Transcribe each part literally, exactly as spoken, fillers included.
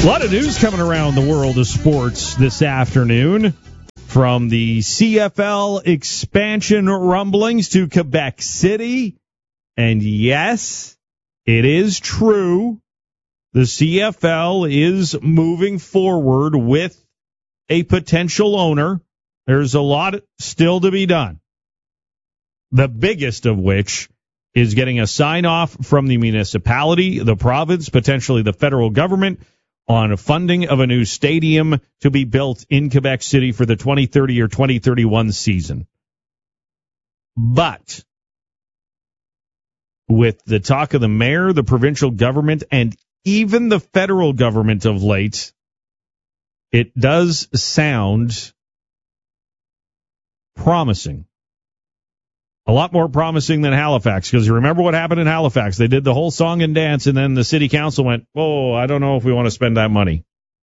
A lot of news coming around the world of sports this afternoon, from the C F L expansion rumblings to Quebec City. And yes, it is true. The C F L is moving forward with a potential owner. There's a lot still to be done. The biggest of which is getting a sign-off from the municipality, the province, potentially the federal government, on funding of a new stadium to be built in Quebec City for the twenty thirty or twenty thirty-one season. But with the talk of the mayor, the provincial government, and even the federal government of late, it does sound promising. A lot more promising than Halifax, because you remember what happened in Halifax. They did the whole song and dance, and then the city council went, oh, I don't know if we want to spend that money.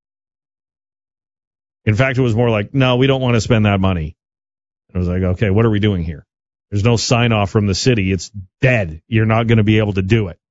In fact, it was more like, no, we don't want to spend that money. And I was like, okay, what are we doing here? There's no sign-off from the city. It's dead. You're not going to be able to do it.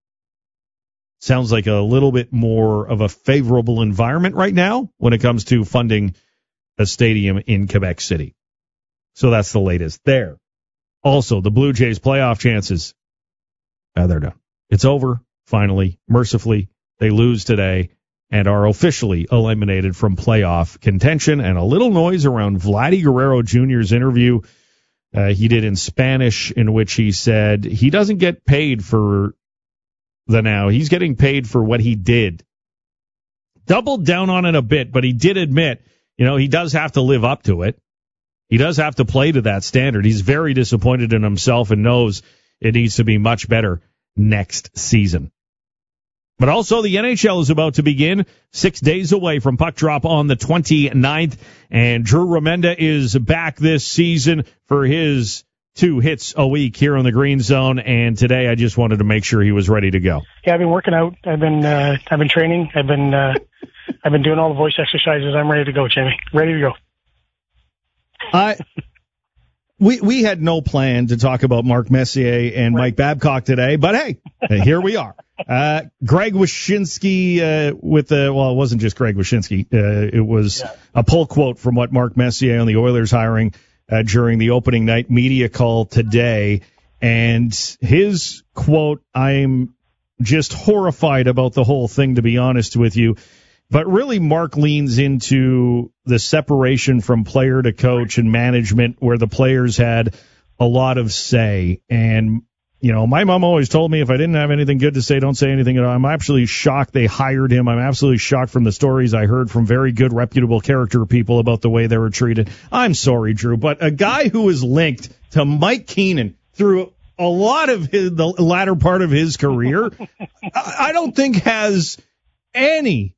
Sounds like a little bit more of a favorable environment right now when it comes to funding a stadium in Quebec City. So that's the latest there. Also, the Blue Jays' playoff chances, uh, they're done. It's over, finally, mercifully. They lose today and are officially eliminated from playoff contention. And a little noise around Vladdy Guerrero Junior's interview uh, he did in Spanish, in which he said he doesn't get paid for the now. He's getting paid for what he did. Doubled down on it a bit, but he did admit, you know, he does have to live up to it. He does have to play to that standard. He's very disappointed in himself and knows it needs to be much better next season. But also the N H L is about to begin, six days away from puck drop on the twenty-ninth. And Drew Remenda is back this season for his two hits a week here on the Green Zone. And today I just wanted to make sure he was ready to go. Yeah, I've been working out. I've been uh, I've been training. I've been uh, I've been doing all the voice exercises. I'm ready to go, Jamie. Ready to go. I we we had no plan to talk about Mark Messier and Mike Babcock today, but hey, here we are. Uh, Greg Wyshynski uh, with the well, it wasn't just Greg Wyshynski. Uh, it was yeah. a pull quote from what Mark Messier on the Oilers hiring uh, during the opening night media call today, and his quote. I'm just horrified about the whole thing, to be honest with you. But really, Mark leans into the separation from player to coach and management, where the players had a lot of say. And, you know, my mom always told me if I didn't have anything good to say, don't say anything at all. I'm absolutely shocked they hired him. I'm absolutely shocked from the stories I heard from very good, reputable character people about the way they were treated. I'm sorry, Drew, but a guy who is linked to Mike Keenan through a lot of his, the latter part of his career, I don't think has any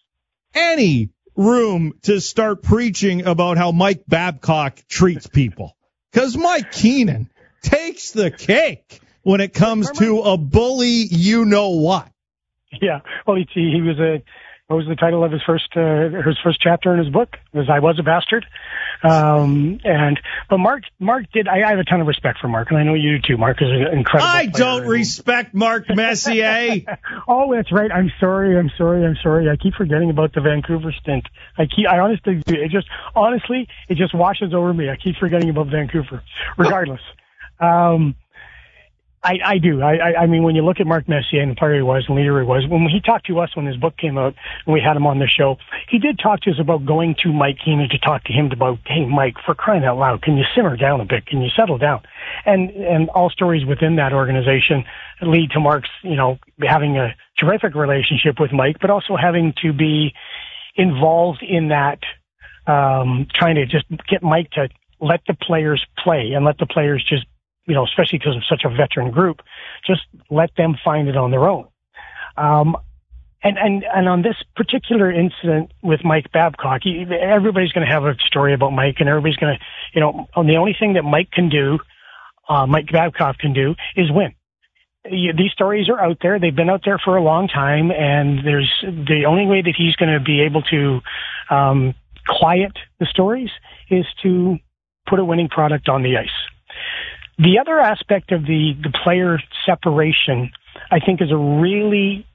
any room to start preaching about how Mike Babcock treats people. Because Mike Keenan takes the cake when it comes to a bully you-know-what. Yeah, well, he, he was a, what was the title of his first, uh, his first chapter in his book? It was I Was a Bastard. Um, and, but Mark, Mark did, I, I have a ton of respect for Mark, and I know you do too. Mark is an incredible I player. don't respect Mark Messier. Oh, that's right. I'm sorry. I'm sorry. I'm sorry. I keep forgetting about the Vancouver stint. I keep, I honestly do. It just, honestly, it just washes over me. I keep forgetting about Vancouver. Regardless. um, I, I do. I, I mean, when you look at Mark Messier and the player he was and leader he was, when he talked to us when his book came out and we had him on the show, he did talk to us about going to Mike Keenan to talk to him about, hey, Mike, for crying out loud, can you simmer down a bit? Can you settle down? And, and all stories within that organization lead to Mark's, you know, having a terrific relationship with Mike, but also having to be involved in that, um, trying to just get Mike to let the players play and let the players just, you know, especially because of such a veteran group, just let them find it on their own. Um, and, and, and on this particular incident with Mike Babcock, he, everybody's going to have a story about Mike, and everybody's going to, you know, the only thing that Mike can do, uh, Mike Babcock can do is win. These stories are out there. They've been out there for a long time, and there's the only way that he's going to be able to, um, quiet the stories is to put a winning product on the ice. The other aspect of the, the player separation, I think, is a really,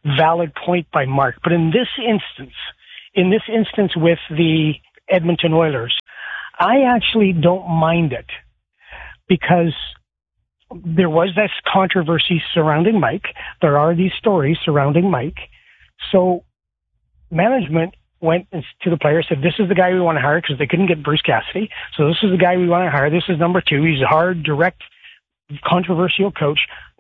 valid point by Mark. But in this instance, in this instance with the Edmonton Oilers, I actually don't mind it because there was this controversy surrounding Mike. There are these stories surrounding Mike. So management went to the player, said, this is the guy we want to hire because they couldn't get Bruce Cassidy. So this is the guy we want to hire. This is number two. He's a hard, direct, controversial coach.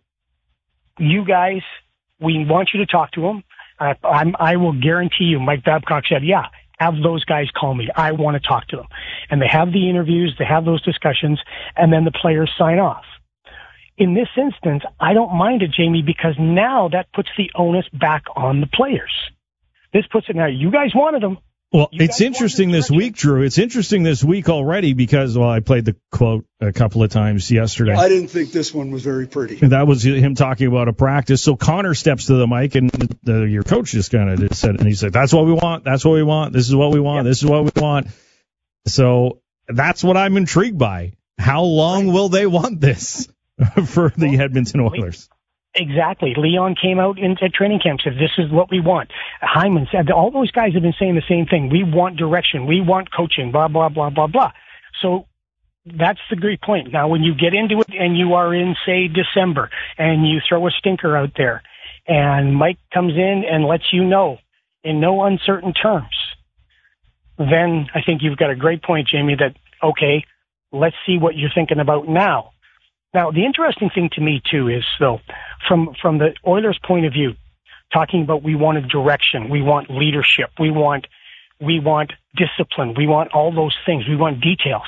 You guys, we want you to talk to him. I, I'm, I will guarantee you, Mike Babcock said, yeah, have those guys call me. I want to talk to them. And they have the interviews, they have those discussions, and then the players sign off. In this instance, I don't mind it, Jamie, because now that puts the onus back on the players. This puts it now. You guys wanted them. Well, you it's interesting this week, Drew. It's interesting this week already because, well, I played the quote a couple of times yesterday. I didn't think this one was very pretty. And that was him talking about a practice. So Connor steps to the mic, and the, the, your coach just kind of just said, and he said, that's what we want. That's what we want. This is what we want. Yep. This is what we want. So that's what I'm intrigued by. How long will they want this for the Edmonton Oilers? Exactly. Leon came out into training camp, said, this is what we want. Hyman said, all those guys have been saying the same thing. We want direction. We want coaching, blah, blah, blah, blah, blah. So that's the great point. Now, when you get into it and you are in, say, December, and you throw a stinker out there, and Mike comes in and lets you know in no uncertain terms, then I think you've got a great point, Jamie, that, okay, let's see what you're thinking about now. Now, the interesting thing to me, too, is, though, from, from the Oilers' point of view, talking about we wanted direction, we want leadership, we want, we want discipline, we want all those things, we want details.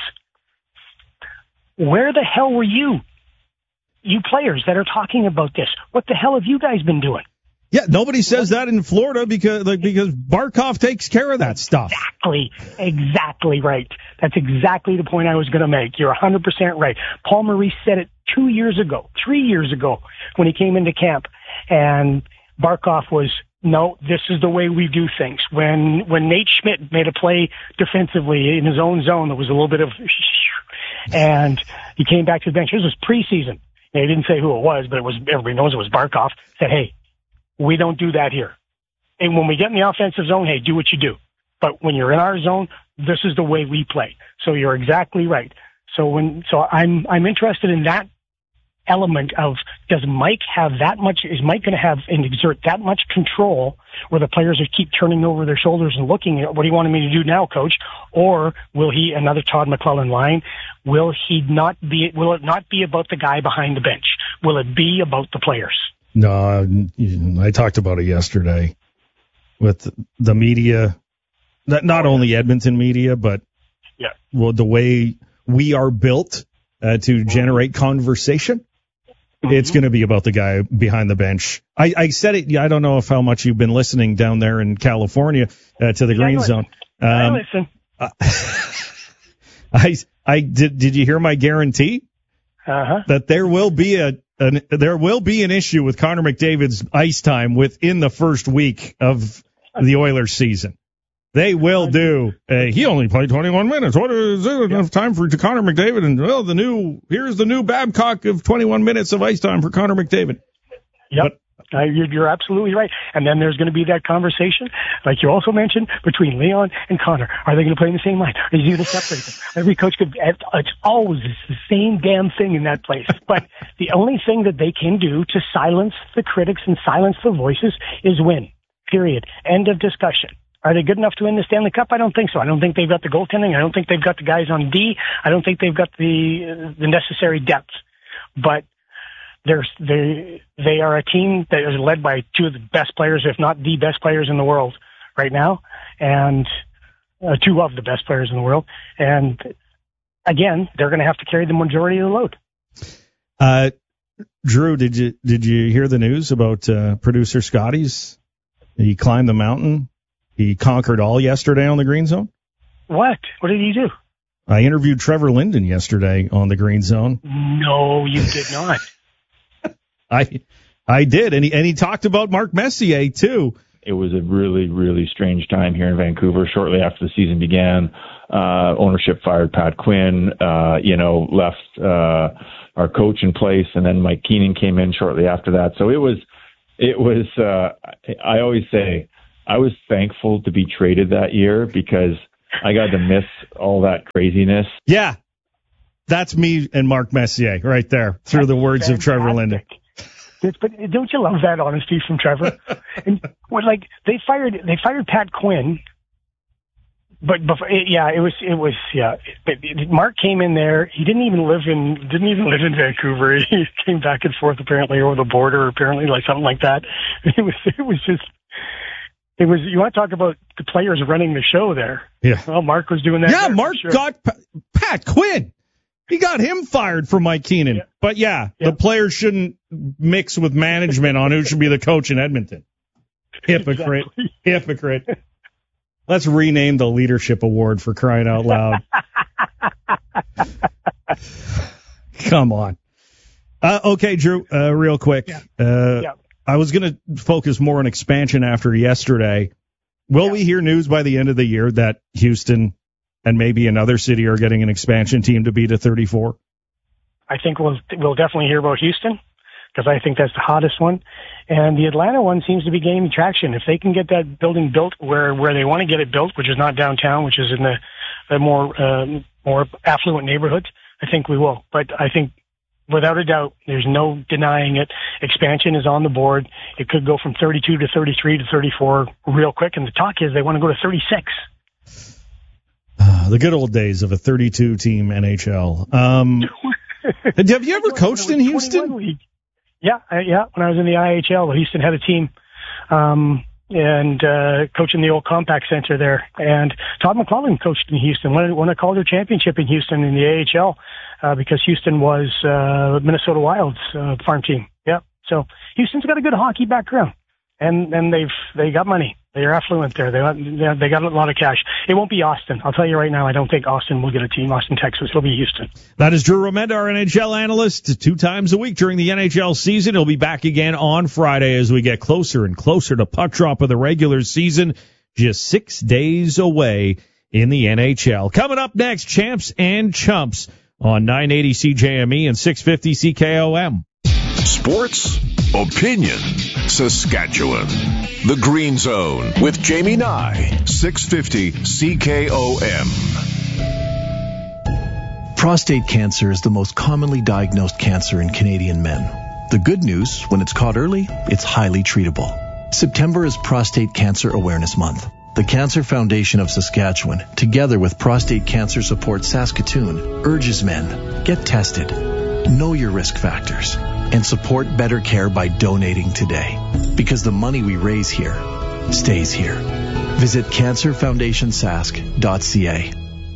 Where the hell were you, you players that are talking about this? What the hell have you guys been doing? Yeah, nobody says that in Florida because like because Barkov takes care of that stuff. Exactly, exactly right. That's exactly the point I was going to make. You're one hundred percent right. Paul Maurice said it two years ago, three years ago, when he came into camp, and Barkov was, no, this is the way we do things. When when Nate Schmidt made a play defensively in his own zone, there was a little bit of, and he came back to the bench. This was preseason. They didn't say who it was, but it was, everybody knows it was Barkov. Said, hey, we don't do that here. And when we get in the offensive zone, hey, do what you do. But when you're in our zone, this is the way we play. So you're exactly right. So when, so I'm, I'm interested in that element of, does Mike have that much, is Mike going to have and exert that much control where the players are keep turning over their shoulders and looking at, what do you want me to do now, coach? Or will he, another Todd McClellan line, will he not be, will it not be about the guy behind the bench? Will it be about the players? No, I talked about it yesterday with the media, not only Edmonton media, but yeah, well, the way we are built uh, to generate conversation. Mm-hmm. It's going to be about the guy behind the bench. I, I said it. I don't know if how much you've been listening down there in California uh, to the yeah, Green Zone. Um, I listen. Uh, I I did. Did you hear my guarantee? Uh-huh. That there will be a an, there will be an issue with Connor McDavid's ice time within the first week of the Oilers season. They will do. Uh, he only played twenty-one minutes. What is it enough time for Connor McDavid? And well, the new here's the new Babcock of twenty-one minutes of ice time for Connor McDavid. Yep. But, Uh, you're, you're absolutely right. And then there's going to be that conversation, like you also mentioned, between Leon and Connor. Are they going to play in the same line? Are you going to separate them? Every coach could, it's always the same damn thing in that place. But the only thing that they can do to silence the critics and silence the voices is win. Period. End of discussion. Are they good enough to win the Stanley Cup? I don't think so. I don't think they've got the goaltending. I don't think they've got the guys on D. I don't think they've got the, the necessary depth. But They're, they they are a team that is led by two of the best players, if not the best players in the world right now, and uh, two of the best players in the world. And again, they're going to have to carry the majority of the load. Uh, Drew, did you did you hear the news about uh, producer Scotty's? He climbed the mountain. He conquered all yesterday on the Green Zone. What? What did he do? I interviewed Trevor Linden yesterday on the Green Zone. No, you did not. I I did, and he and he talked about Mark Messier too. It was a really, really strange time here in Vancouver. Shortly after the season began, uh, ownership fired Pat Quinn, uh, you know, left uh, our coach in place, and then Mike Keenan came in shortly after that. So it was it was, uh, I always say, I was thankful to be traded that year because I got to miss all that craziness. Yeah. That's me and Mark Messier right there through That's the words fantastic. of Trevor Linden. It's, but don't you love that honesty from Trevor? And what, like they fired, they fired Pat Quinn, but before, yeah, it was, it was, yeah. But Mark came in there. He didn't even live in, didn't even live in Vancouver. He came back and forth apparently over the border, apparently like something like that. It was, it was just, it was. You want to talk about the players running the show there? Yeah. Well, Mark was doing that. Yeah, there, Mark sure. got P- Pat Quinn. He got him fired for Mike Keenan. Yeah. But, yeah, Yeah. the players shouldn't mix with management on who should be the coach in Edmonton. Hypocrite. Exactly. Hypocrite. Let's rename the leadership award for crying out loud. Come on. Uh, okay, Drew, uh, real quick. Yeah. Uh, Yeah. I was going to focus more on expansion after yesterday. Will Yeah. we hear news by the end of the year that Houston and maybe another city are getting an expansion team to be to thirty-four? I think we'll we'll definitely hear about Houston because I think that's the hottest one, and the Atlanta one seems to be gaining traction. If they can get that building built where where they want to get it built, which is not downtown, which is in the, the more um, more affluent neighborhoods, I think we will. But I think without a doubt, there's no denying it. Expansion is on the board. It could go from thirty-two to thirty-three to thirty-four real quick, and the talk is they want to go to thirty-six. Uh, the good old days of a thirty-two team N H L. Um, have you ever coached in Houston? League. Yeah, I, yeah. When I was in the I H L, Houston had a team, um, and uh, coaching the old Compact Center there. And Todd McClellan coached in Houston. Won, won a Calder championship in Houston in the A H L uh, because Houston was uh, Minnesota Wild's uh, farm team. Yeah, so Houston's got a good hockey background, and and they've they got money. They're affluent there. They got, they got a lot of cash. It won't be Austin. I'll tell you right now, I don't think Austin will get a team. Austin, Texas. It'll be Houston. That is Drew Romenda, our N H L analyst, two times a week during the N H L season. He'll be back again on Friday as we get closer and closer to puck drop of the regular season, just six days away in the N H L. Coming up next, Champs and Chumps on nine eighty C J M E and six fifty C K O M. Sports, opinion, Saskatchewan. The Green Zone with Jamie Nye, six fifty C K O M. Prostate cancer is the most commonly diagnosed cancer in Canadian men. The good news, when it's caught early, it's highly treatable. September is Prostate Cancer Awareness Month. The Cancer Foundation of Saskatchewan, together with Prostate Cancer Support Saskatoon, urges men, get tested, know your risk factors, and support better care by donating today. Because the money we raise here stays here. Visit cancer foundation sask dot c a.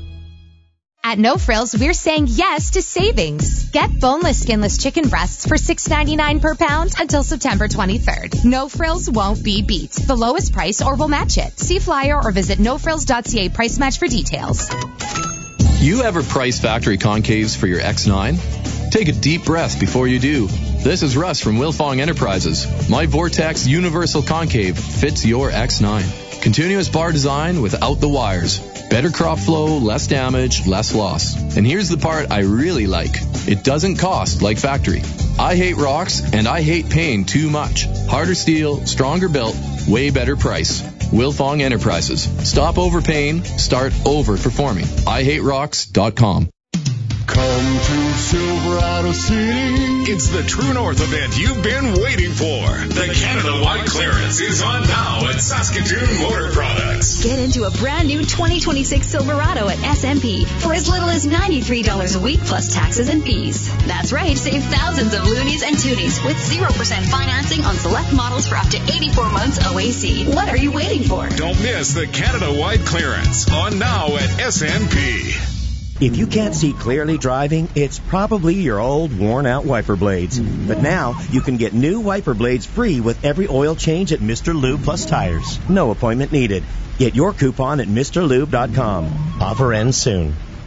At No Frills, we're saying yes to savings. Get boneless, skinless chicken breasts for six ninety-nine per pound until September twenty-third. No Frills won't be beat. The lowest price or we'll match it. See flyer or visit no frills dot c a price match for details. You ever price factory concaves for your X nine? Take a deep breath before you do. This is Russ from Wilfong Enterprises. My Vortex Universal Concave fits your X nine. Continuous bar design without the wires. Better crop flow, less damage, less loss. And here's the part I really like. It doesn't cost like factory. I hate rocks and I hate paying too much. Harder steel, stronger built, way better price. Wilfong Enterprises. Stop overpaying, start over-performing. I hate rocks dot com. Come to Silverado City. It's the True North event you've been waiting for. The Canada-wide clearance is on now at Saskatoon Motor Products. Get into a brand new twenty twenty-six Silverado at S M P for as little as ninety-three dollars a week plus taxes and fees. That's right, save thousands of loonies and toonies with zero percent financing on select models for up to eighty-four months O A C. What are you waiting for? Don't miss the Canada-wide clearance on now at S M P. If you can't see clearly driving, it's probably your old, worn-out wiper blades. But now, you can get new wiper blades free with every oil change at Mister Lube Plus Tires. No appointment needed. Get your coupon at Mr Lube dot com. Offer ends soon.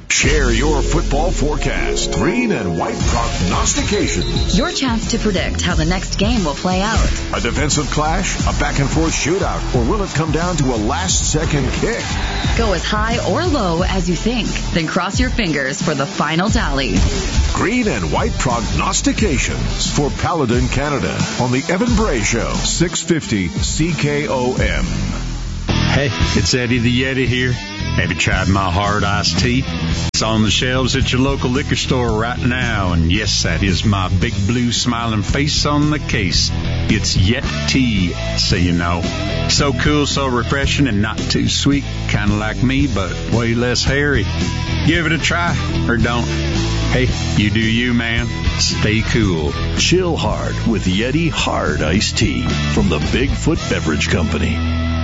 Share your football forecast. Green and white prognostications. Your chance to predict how the next game will play out. A defensive clash, a back-and-forth shootout, or will it come down to a last-second kick? Go as high or low as you think, then cross your fingers for the final tally. Green and white prognostications for Paladin Canada on the Evan Bray Show, six fifty C K O M. Hey, it's Eddie the Yeti here. Have you tried my hard iced tea? It's on the shelves at your local liquor store right now. And yes, that is my big blue smiling face on the case. It's Yeti, so you know. So cool, so refreshing, and not too sweet. Kind of like me, but way less hairy. Give it a try, or don't. Hey, you do you, man. Stay cool. Chill hard with Yeti Hard Iced Tea from the Bigfoot Beverage Company.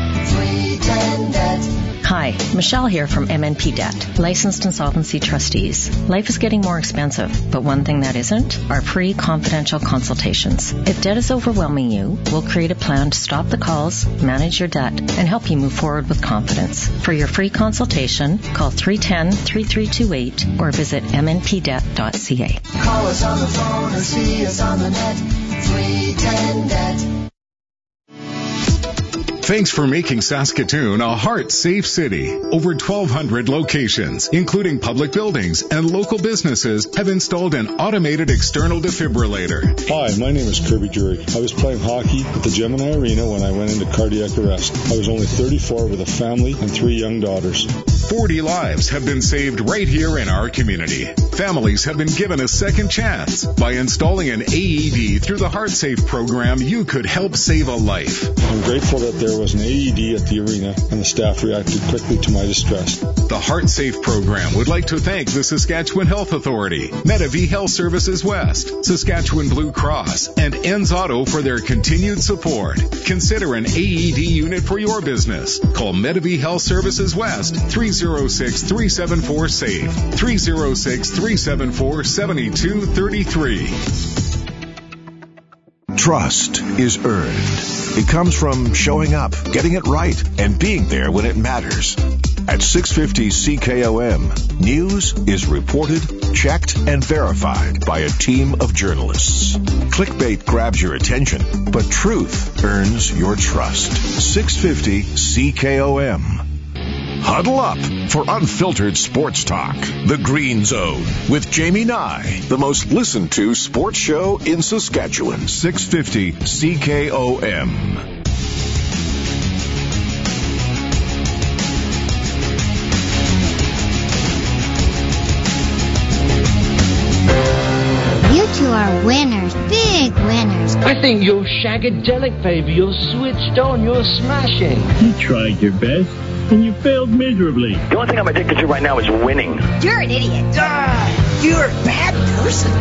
Hi, Michelle here from M N P Debt, licensed insolvency trustees. Life is getting more expensive, but one thing that isn't are free confidential consultations. If debt is overwhelming you, we'll create a plan to stop the calls, manage your debt, and help you move forward with confidence. For your free consultation, call three one zero, three three two eight or visit m n p debt dot c a. Call us on the phone or see us on the net, three ten debt. Thanks for making Saskatoon a heart-safe city. Over twelve hundred locations, including public buildings and local businesses, have installed an automated external defibrillator. Hi, my name is Kirby Drury. I was playing hockey at the Gemini Arena when I went into cardiac arrest. I was only thirty-four with a family and three young daughters. forty lives have been saved right here in our community. Families have been given a second chance. By installing an A E D through the HeartSafe program, you could help save a life. I'm grateful that there was an A E D at the arena and the staff reacted quickly to my distress. The HeartSafe program would like to thank the Saskatchewan Health Authority, Medavie Health Services West, Saskatchewan Blue Cross, and Enns Auto for their continued support. Consider an A E D unit for your business. Call Medavie Health Services West, three oh six, three seven four, SAFE, three oh six, three seven four, seven two three three. Trust is earned. It comes from showing up, getting it right, and being there when it matters. At six fifty C K O M, news is reported, checked, and verified by a team of journalists. Clickbait grabs your attention, but truth earns your trust. six fifty C K O M. Huddle up for unfiltered sports talk. The Green Zone with Jamie Nye, the most listened to sports show in Saskatchewan. six fifty C K O M. You two are winners, big winners. I think you're shagadelic, baby. You're switched on. You're smashing. You tried your best, and you failed miserably. The only thing I'm addicted to right now is winning. You're an idiot. Ah, you're a bad person.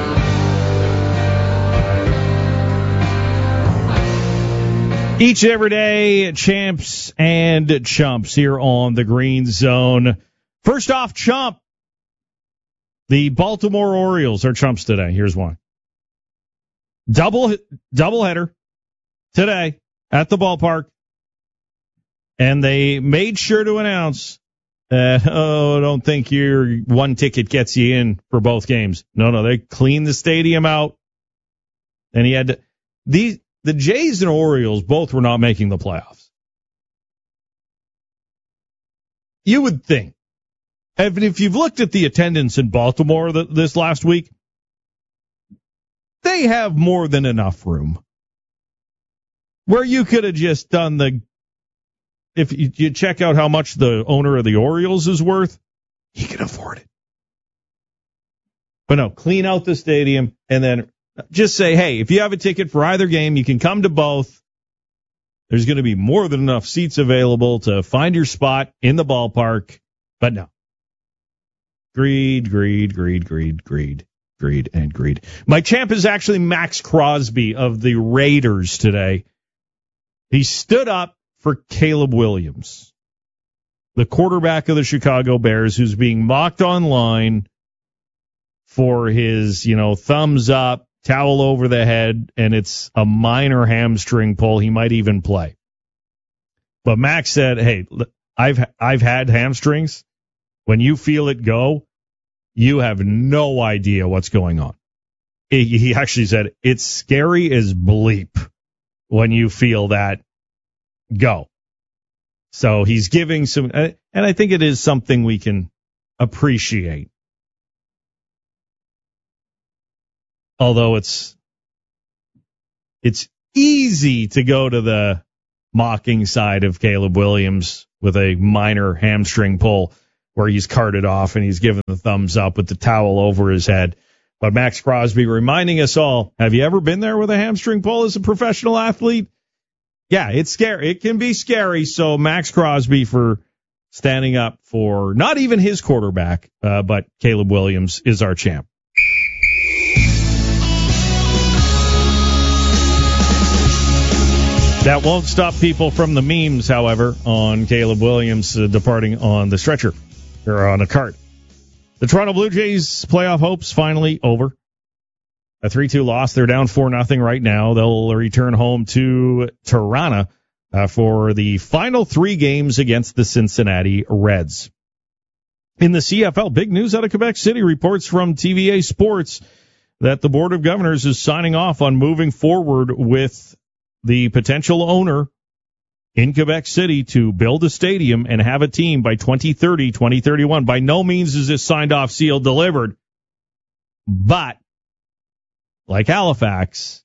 Each and every day, champs and chumps here on the Green Zone. First off, chump. The Baltimore Orioles are chumps today. Here's why. Double, double header today at the ballpark. And they made sure to announce that, oh, don't think your one ticket gets you in for both games. No, no, they cleaned the stadium out. And he had to, these, the Jays and Orioles both were not making the playoffs. You would think. And if you've looked at the attendance in Baltimore th- this last week, they have more than enough room where you could have just done the, if you, you check out how much the owner of the Orioles is worth, he can afford it. But no, clean out the stadium and then just say, hey, if you have a ticket for either game, you can come to both. There's going to be more than enough seats available to find your spot in the ballpark. But no. Greed, greed, greed, greed, greed, greed, and greed. My champ is actually Max Crosby of the Raiders today. He stood up for Caleb Williams, the quarterback of the Chicago Bears, who's being mocked online for his, you know, thumbs up, towel over the head, and it's a minor hamstring pull. He might even play. But Max said, hey, I've I've had hamstrings When you feel it go, you have no idea what's going on. He, he actually said, it's scary as bleep when you feel that go. So he's giving some, and I think it is something we can appreciate. Although it's, it's easy to go to the mocking side of Caleb Williams with a minor hamstring pull where he's carted off and he's given the thumbs up with the towel over his head. But Max Crosby reminding us all, have you ever been there with a hamstring pull as a professional athlete? Yeah, it's scary. It can be scary. So Max Crosby for standing up for not even his quarterback, uh, but Caleb Williams is our champ. That won't stop people from the memes, however, on Caleb Williams uh, departing on the stretcher or on a cart. The Toronto Blue Jays playoff hopes finally over. A three two loss. They're down four nothing right now. They'll return home to Toronto uh, for the final three games against the Cincinnati Reds. In the C F L, big news out of Quebec City. Reports from T V A Sports that the Board of Governors is signing off on moving forward with the potential owner in Quebec City to build a stadium and have a team by twenty thirty, twenty thirty-one. By no means is this signed off, sealed, delivered. But, like Halifax,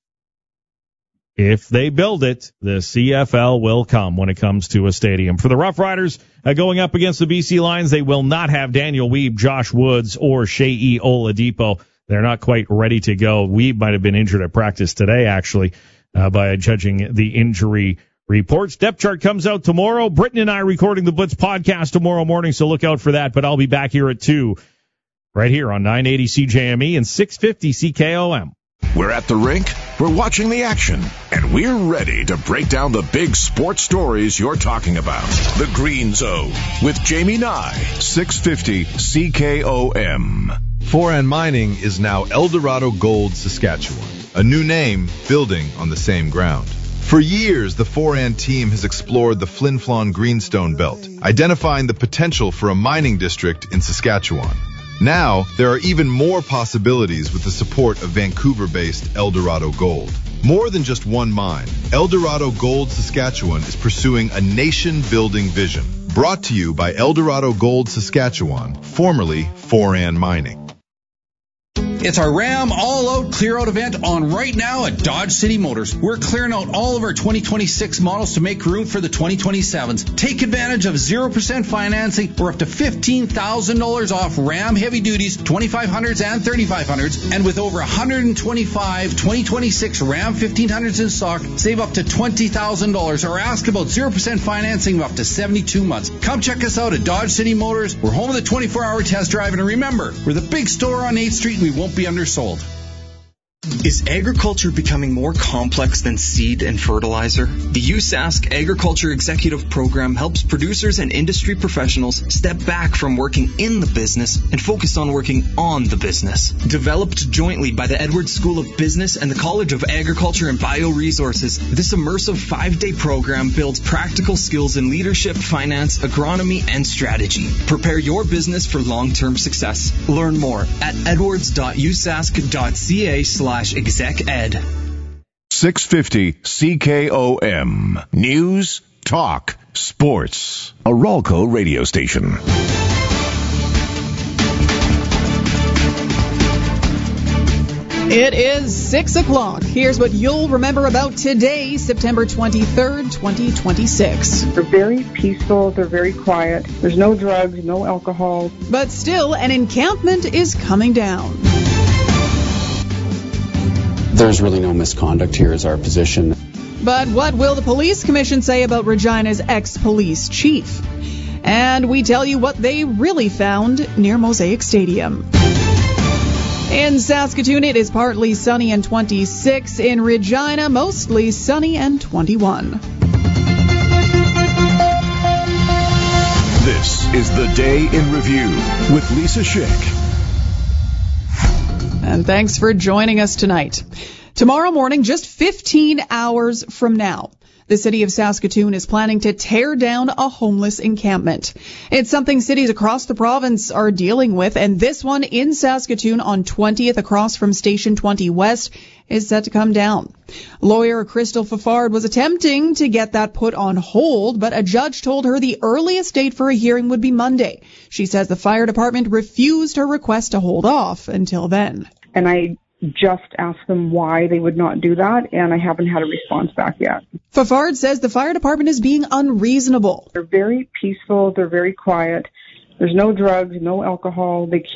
if they build it, the C F L will come when it comes to a stadium. For the Rough Riders uh, going up against the B C Lions, they will not have Daniel Weeb, Josh Woods, or Shea Oladipo. They're not quite ready to go. Weeb might have been injured at practice today, actually, uh, by judging the injury reports. Depth chart comes out tomorrow. Britton and I recording the Blitz podcast tomorrow morning, so look out for that. But I'll be back here at two, right here on nine eighty C J M E and six fifty C K O M. We're at the rink, we're watching the action, and we're ready to break down the big sports stories you're talking about. The Green Zone with Jamie Nye, six fifty C K O M. Foran Mining is now Eldorado Gold Saskatchewan, a new name building on the same ground. For years, the Foran team has explored the Flin Flon Greenstone Belt, identifying the potential for a mining district in Saskatchewan. Now, there are even more possibilities with the support of Vancouver-based Eldorado Gold. More than just one mine, Eldorado Gold Saskatchewan is pursuing a nation-building vision. Brought to you by Eldorado Gold Saskatchewan, formerly Foran Mining. It's our Ram All-Out Clear-Out event on right now at Dodge City Motors. We're clearing out all of our twenty twenty-six models to make room for the twenty twenty-sevens. Take advantage of zero percent financing or up to fifteen thousand dollars off Ram Heavy Duties, twenty-five hundreds and thirty-five hundreds. And with over one hundred twenty-five twenty twenty-six Ram fifteen hundreds in stock, save up to twenty thousand dollars or ask about zero percent financing of up to seventy-two months. Come check us out at Dodge City Motors. We're home of the twenty-four hour test drive. And remember, we're the big store on eighth Street and we won't be undersold. Is agriculture becoming more complex than seed and fertilizer? The U S A S C Agriculture Executive Program helps producers and industry professionals step back from working in the business and focus on working on the business. Developed jointly by the Edwards School of Business and the College of Agriculture and Bioresources, this immersive five-day program builds practical skills in leadership, finance, agronomy, and strategy. Prepare your business for long-term success. Learn more at edwards dot u s a s c dot c a slash exec ed. six fifty C K O M. News, talk, sports. A Ralco radio station. It is six o'clock. Here's what you'll remember about today, September twenty-third, twenty twenty-six. They're very peaceful. They're very quiet. There's no drugs, no alcohol. But still, an encampment is coming down. There's really no misconduct here is our position. But what will the police commission say about Regina's ex-police chief? And we tell you what they really found near Mosaic Stadium. In Saskatoon, it is partly sunny and twenty-six. In Regina, mostly sunny and twenty-one. This is the Day in Review with Lisa Schick. And thanks for joining us tonight. Tomorrow morning, just fifteen hours from now, The city of Saskatoon is planning to tear down a homeless encampment. It's something cities across the province are dealing with, and this one in Saskatoon on twentieth across from Station twenty West is set to come down. Lawyer Crystal Fafard was attempting to get that put on hold, but a judge told her the earliest date for a hearing would be Monday. She says the fire department refused her request to hold off until then. And I just asked them why they would not do that, and I haven't had a response back yet. Fafard says the fire department is being unreasonable. They're very peaceful. They're very quiet. There's no drugs, no alcohol. They